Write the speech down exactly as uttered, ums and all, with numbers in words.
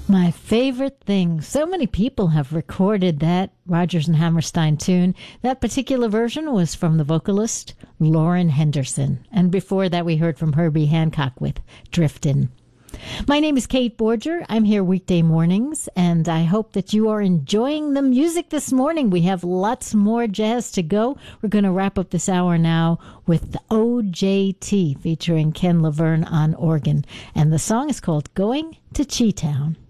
My favorite thing. So many people have recorded that Rodgers and Hammerstein tune. That particular version was from the vocalist Lauren Henderson. And before that, we heard from Herbie Hancock with Driftin'. My name is Kate Borger. I'm here weekday mornings, and I hope that you are enjoying the music this morning. We have lots more jazz to go. We're going to wrap up this hour now with the O J T featuring Ken Laverne on organ. And the song is called Going to Chi-Town.